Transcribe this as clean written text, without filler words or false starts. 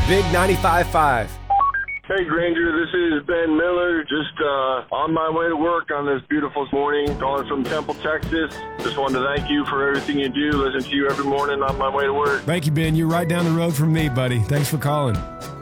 Big 95.5. Hey Granger, this is Ben Miller, just on my way to work on this beautiful morning, calling from Temple, Texas. Just wanted to thank you for everything you do. Listen to you every morning on my way to work. Thank you, Ben. You're right down the road from me, buddy. Thanks for calling.